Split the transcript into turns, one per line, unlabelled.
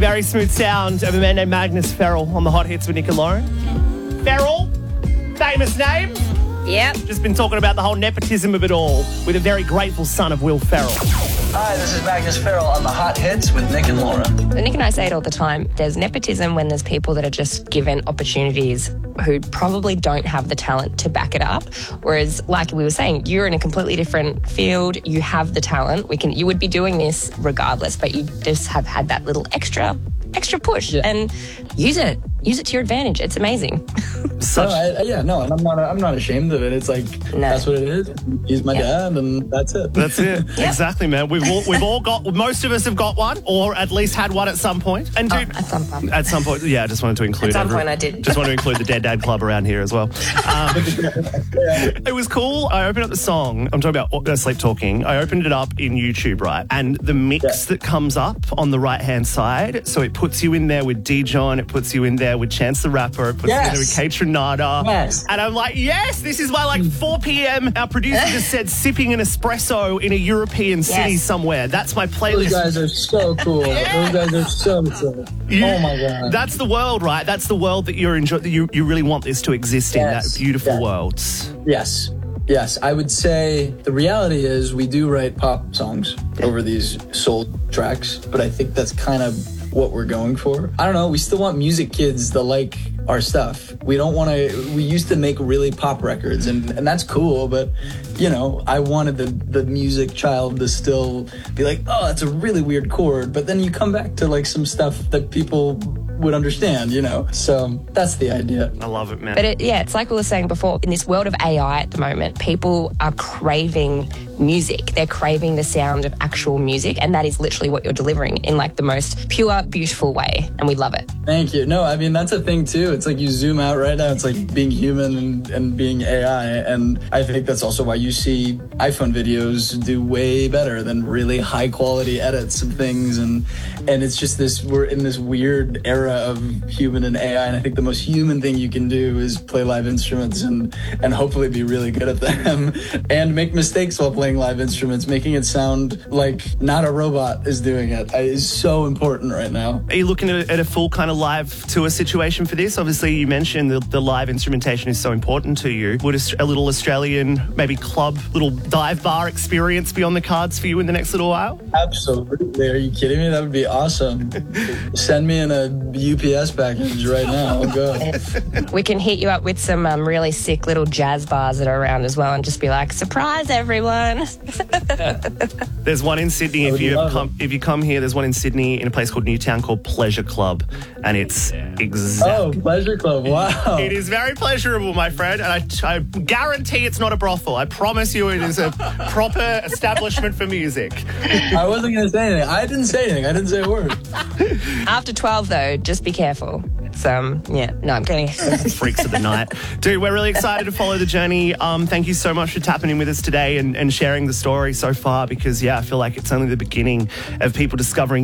Very smooth sound of a man named Magnus Ferrell on the Hot Hits with Nick and Lauren. Ferrell, famous name.
Yep.
Just been talking about the whole nepotism of it all with a very grateful son of Will Ferrell.
Hi, this is Magnus Ferrell on the Hot Hits with Nick and Laura.
Nick and I say it all the time. There's nepotism when there's people that are just given opportunities who probably don't have the talent to back it up. Whereas, like we were saying, you're in a completely different field. You have the talent. You would be doing this regardless, but you just have had that little extra push and use it. Use it to your advantage. It's amazing.
And I'm not ashamed of it. It's like, that's what it is. He's my dad, and that's it.
That's it. Exactly, man. We've all got, most of us have got one, or at least had one at some point. And dude,
at some point.
At some point, yeah, I just wanted to include
At some point I did.
Just wanted to include the Dead Dad Club around here as well. It was cool. I opened up the song. I'm talking about Sleep Talking. I opened it up in YouTube, right? And the mix that comes up on the right-hand side, so it puts you in there with Dijon, it puts you in there with Chance the Rapper, it puts you in there with Kate Trinata.
Yes.
And I'm like, yes, this is why 4 p.m. our producer just said sipping an espresso in a European city somewhere. That's my playlist.
Those guys are so cool. Those guys are so cool. Oh my God.
That's the world, right? That's the world that you're enjoying. You really want this to exist in, that beautiful world.
Yes, I would say the reality is we do write pop songs over these soul tracks, but I think that's kind of what we're going for. I don't know, we still want music kids that like our stuff. We don't want to, we used to make really pop records and that's cool, but you know, I wanted the music child to still be like, oh, that's a really weird chord, but then you come back to like some stuff that people would understand, you know? So that's the idea.
I love it, man.
But it's like we were saying before, in this world of AI at the moment, people are craving music. They're craving the sound of actual music, and that is literally what you're delivering in like the most pure, beautiful way, and we love it.
Thank you. No, I mean, that's a thing too. It's like you zoom out right now, it's like being human and being AI, and I think that's also why you see iPhone videos do way better than really high quality edits of things, and it's just this, we're in this weird era of human and AI, and I think the most human thing you can do is play live instruments and hopefully be really good at them and make mistakes while playing live instruments. Making it sound like not a robot is doing it is so important right now.
Are you looking at a full kind of live tour situation for this? Obviously, you mentioned the live instrumentation is so important to you. Would a little Australian, maybe club, little dive bar experience be on the cards for you in the next little while?
Absolutely. Are you kidding me? That would be awesome. Send me in a UPS package right now. I'll go.
We can hit you up with some really sick little jazz bars that are around as well and just be like, surprise everyone.
There's one in Sydney. If you come here, there's one in Sydney in a place called Newtown called Pleasure Club, and it's
Oh, Pleasure Club. Wow.
It is very pleasurable, my friend, and I guarantee it's not a brothel. I promise you it is a proper establishment for music.
I wasn't going to say anything. I didn't say anything. I didn't say a word.
After 12, though, just be careful. It's, no, I'm kidding.
Freaks of the night. Dude, we're really excited to follow the journey. Thank you so much for tapping in with us today and sharing the story so far, because, I feel like it's only the beginning of people discovering